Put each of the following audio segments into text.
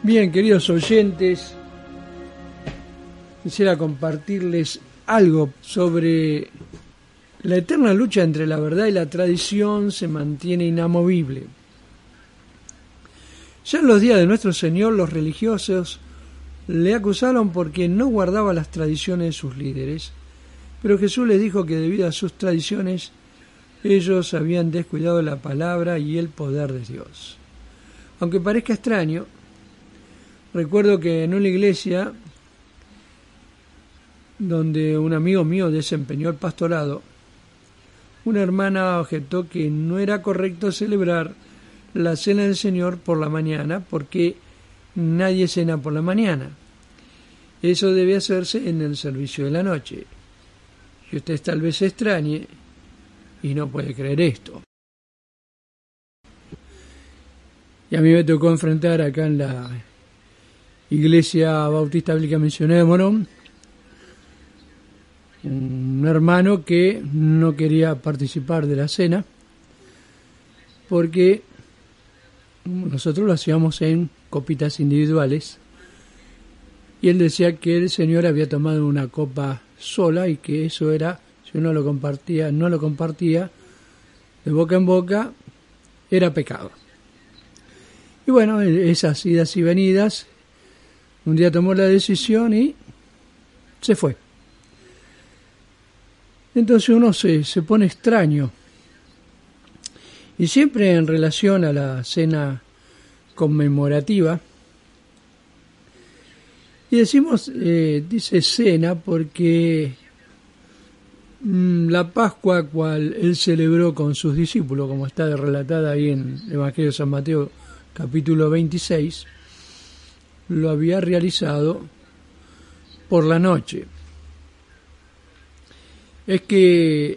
Bien, queridos oyentes, quisiera compartirles algo sobre la eterna lucha entre la verdad y la tradición se mantiene inamovible. Ya en los días de nuestro Señor, los religiosos le acusaron porque no guardaba las tradiciones de sus líderes, pero Jesús les dijo que debido a sus tradiciones ellos habían descuidado la palabra y el poder de Dios. Aunque parezca extraño, recuerdo que en una iglesia donde un amigo mío desempeñó el pastorado, una hermana objetó que no era correcto celebrar la cena del Señor por la mañana porque nadie cena por la mañana. Eso debe hacerse en el servicio de la noche. Y usted tal vez se extrañe y no puede creer esto. Y a mí me tocó enfrentar acá en la Iglesia Bautista Bíblica Misionera de Morón un hermano que no quería participar de la cena porque nosotros lo hacíamos en copitas individuales y él decía que el Señor había tomado una copa sola y que eso era, si uno lo compartía, no lo compartía de boca en boca, era pecado. Y bueno, esas idas y venidas, un día tomó la decisión y se fue. Entonces uno se pone extraño. Y siempre en relación a la cena conmemorativa, y decimos, dice cena porque la Pascua cual él celebró con sus discípulos, como está relatada ahí en el Evangelio de San Mateo capítulo 26, lo había realizado por la noche. Es que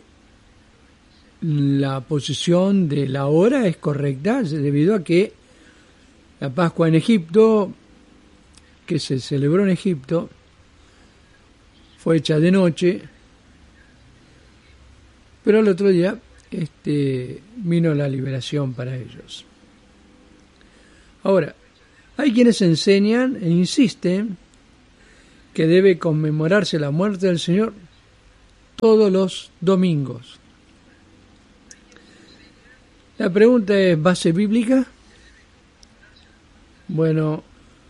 la posición de la hora es correcta debido a que la Pascua en Egipto, que se celebró en Egipto, fue hecha de noche, pero al otro día vino la liberación para ellos. Ahora, hay quienes enseñan e insisten que debe conmemorarse la muerte del Señor todos los domingos. La pregunta es, ¿base bíblica? Bueno,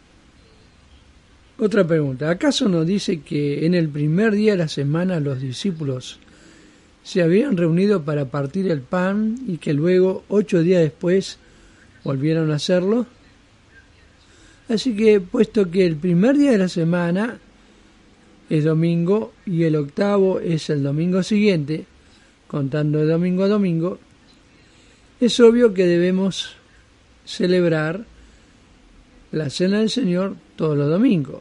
otra pregunta. ¿Acaso no dice que en el primer día de la semana los discípulos se habían reunido para partir el pan y que luego 8 días después volvieron a hacerlo? Así que, puesto que el primer día de la semana es domingo y el octavo es el domingo siguiente, contando de domingo a domingo, es obvio que debemos celebrar la cena del Señor todos los domingos.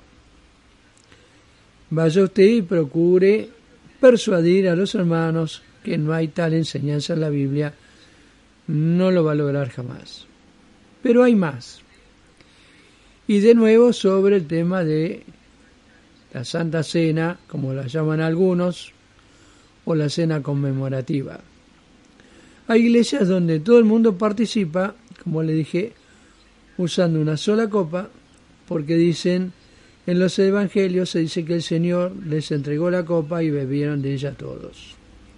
Vaya usted y procure persuadir a los hermanos que no hay tal enseñanza en la Biblia, no lo va a lograr jamás. Pero hay más. Y de nuevo sobre el tema de la Santa Cena, como la llaman algunos, o la cena conmemorativa. Hay iglesias donde todo el mundo participa, como le dije, usando una sola copa, porque dicen, en los evangelios se dice que el Señor les entregó la copa y bebieron de ella todos.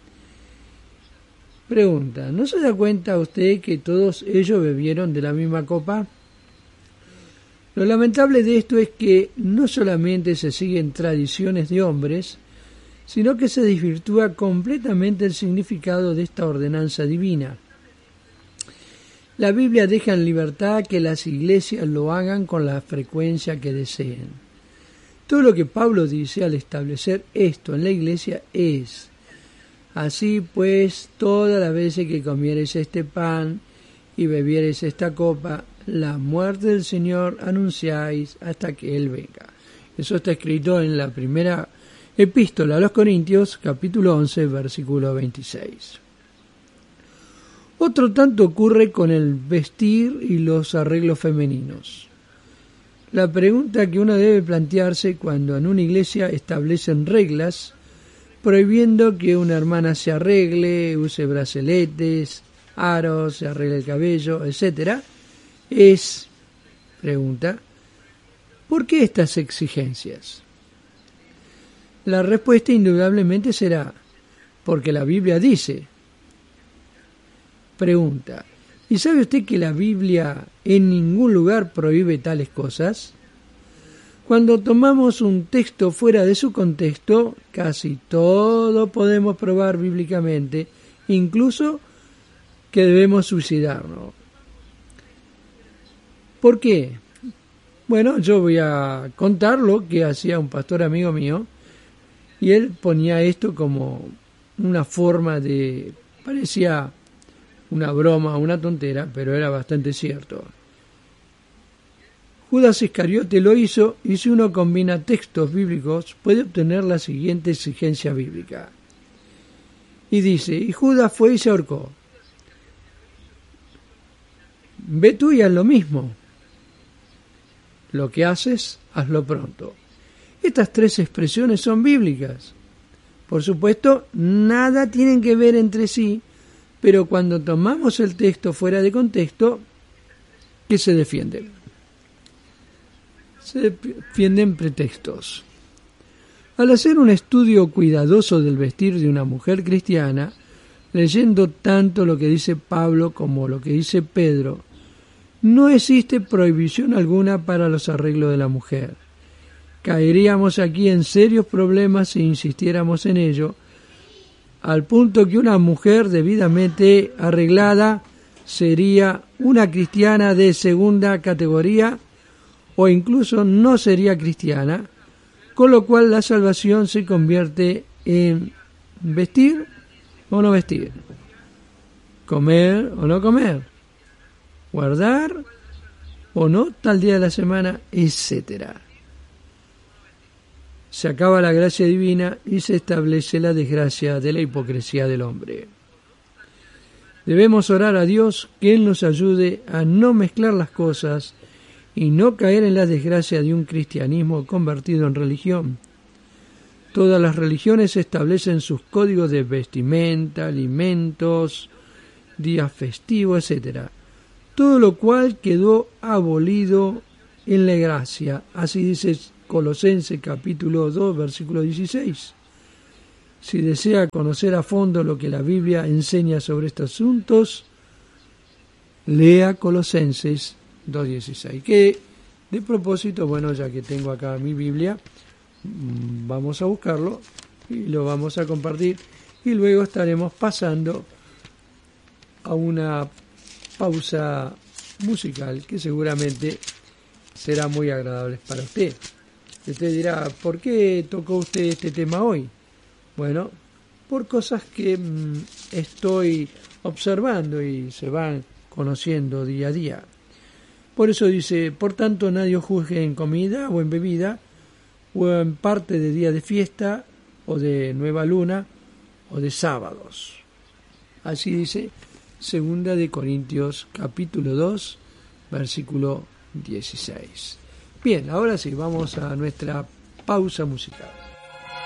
Pregunta, ¿no se da cuenta usted que todos ellos bebieron de la misma copa? Lo lamentable de esto es que no solamente se siguen tradiciones de hombres, sino que se desvirtúa completamente el significado de esta ordenanza divina. La Biblia deja en libertad que las iglesias lo hagan con la frecuencia que deseen. Todo lo que Pablo dice al establecer esto en la iglesia es: así pues, todas las veces que comiereis este pan y bebiereis esta copa, la muerte del Señor anunciáis hasta que Él venga. Eso está escrito en la primera epístola a los Corintios, capítulo 11, versículo 26. Otro tanto ocurre con el vestir y los arreglos femeninos. La pregunta que uno debe plantearse cuando en una iglesia establecen reglas prohibiendo que una hermana se arregle, use brazaletes, aros, se arregle el cabello, etc., es, pregunta, ¿Por qué estas exigencias? La respuesta indudablemente será porque la Biblia dice. Pregunta: ¿y sabe usted que la Biblia en ningún lugar prohíbe tales cosas? Cuando tomamos un texto fuera de su contexto, casi todo podemos probar bíblicamente, incluso que debemos suicidarnos. ¿Por qué? Bueno, yo voy a contar lo que hacía un pastor amigo mío, y él ponía esto como una forma de... parecía una broma, una tontera, pero era bastante cierto. Judas Iscariote lo hizo, y si uno combina textos bíblicos, puede obtener la siguiente exigencia bíblica. Y dice: y Judas fue y se ahorcó. Ve tú y haz lo mismo. Lo que haces, hazlo pronto. Estas tres expresiones son bíblicas. Por supuesto, nada tienen que ver entre sí, pero cuando tomamos el texto fuera de contexto, ¿qué se defienden? Se defienden pretextos. Al hacer un estudio cuidadoso del vestir de una mujer cristiana, leyendo tanto lo que dice Pablo como lo que dice Pedro, no existe prohibición alguna para los arreglos de la mujer. Caeríamos aquí en serios problemas si insistiéramos en ello, al punto que una mujer debidamente arreglada sería una cristiana de segunda categoría o incluso no sería cristiana, con lo cual la salvación se convierte en vestir o no vestir, comer o no comer, guardar o no tal día de la semana, etcétera. Se acaba la gracia divina y se establece la desgracia de la hipocresía del hombre. Debemos orar a Dios que Él nos ayude a no mezclar las cosas y no caer en la desgracia de un cristianismo convertido en religión. Todas las religiones establecen sus códigos de vestimenta, alimentos, días festivos, etc. Todo lo cual quedó abolido en la gracia. Así dice Colosenses capítulo 2, versículo 16. Si desea conocer a fondo lo que la Biblia enseña sobre estos asuntos, lea Colosenses 2.16. Que de propósito, bueno, ya que tengo acá mi Biblia, vamos a buscarlo y lo vamos a compartir, y luego estaremos pasando a una pausa musical que seguramente será muy agradable para usted. Usted dirá: ¿por qué tocó usted este tema hoy? Bueno, por cosas que estoy observando y se van conociendo día a día. Por eso dice: por tanto nadie os juzgue en comida o en bebida, o en parte de día de fiesta, o de nueva luna, o de sábados. Así dice 2 Corintios capítulo 2, versículo 16. Bien, ahora sí, vamos a nuestra pausa musical.